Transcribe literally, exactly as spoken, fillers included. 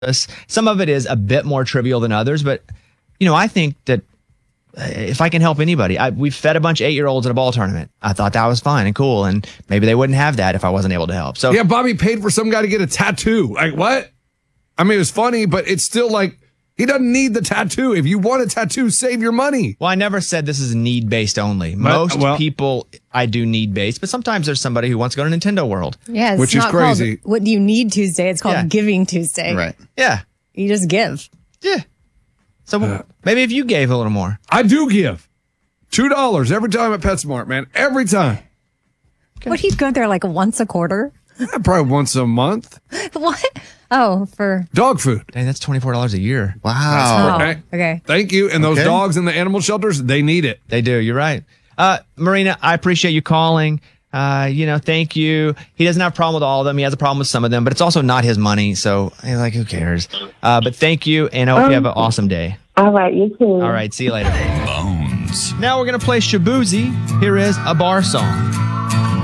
Some of it is a bit more trivial than others, but you know, I think that if I can help anybody, I, we fed a bunch of eight-year-olds at a ball tournament. I thought that was fine and cool, and maybe they wouldn't have that if I wasn't able to help. So yeah, Bobby paid for some guy to get a tattoo. Like what? I mean, it was funny, but it's still like he doesn't need the tattoo. If you want a tattoo, save your money. Well, I never said this is need-based only. Most well, people, I do need-based, but sometimes there's somebody who wants to go to Nintendo World. Yeah, it's which is not crazy. Called, what do you need Tuesday? It's called Yeah. Giving Tuesday. Right. Yeah. You just give. Yeah. So uh, maybe if you gave a little more. I do give two dollars every time at PetSmart, man. Every time. Okay. What, he'd go there like once a quarter? Probably once a month. What? Oh, for dog food. Dang, that's twenty-four dollars a year. Wow. Oh, okay. okay. Thank you. And those Okay. dogs in the animal shelters, they need it. They do. You're right. Uh, Marina, I appreciate you calling. Uh, you know, thank you. He doesn't have a problem with all of them. He has a problem with some of them, but it's also not his money. So, like, who cares? Uh, but thank you, and I hope um, you have an awesome day. All right, you too. All right, see you later. Bones. Now we're going to play Shabuzi. Here is a bar song.